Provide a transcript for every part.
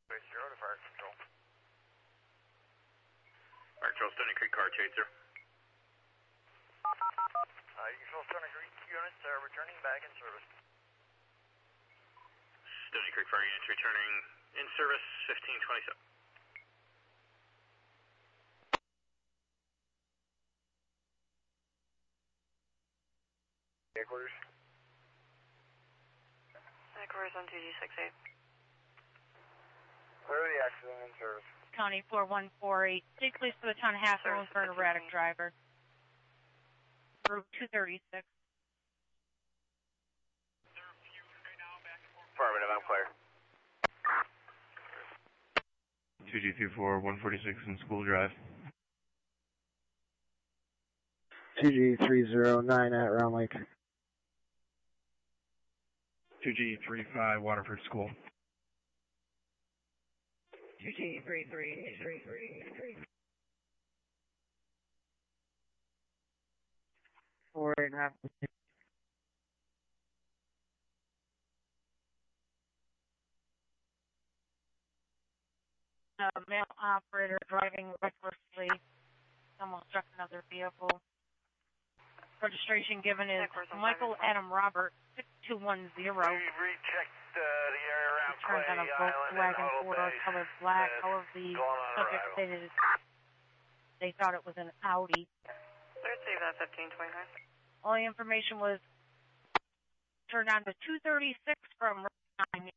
0 to Fire Control. Fire Control, Stony Creek car chaser. You control Stony Creek units returning back in service. Stony Creek Fire units returning in service, 1527. Headquarters. Headquarters on 2G68. Clear the accident in service. County 4148. Take police to the town of Hassel for an erratic driver. Group 236. Affirmative, I'm clear. 2G34, 146 in School Drive. 2G309 at Round Lake. 2G35, Waterford School. 2G33. 4.5. Male operator driving recklessly. Almost struck another vehicle. Registration given is Michael Adam Robert, 6210. We rechecked the area around Clay Turns on a Island Volkswagen and four-door Base. colored black. All of the subjects stated they thought it was an Audi. Let's save that 1529. All the information was turned on to 236 from 9.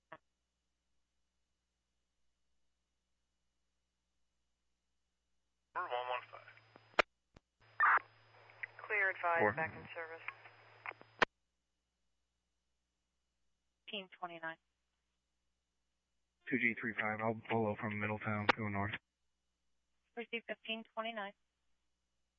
We're 115. Clear advised, back in service. 1529. 2G35, I'll follow from Middletown, go north. Receive 1529.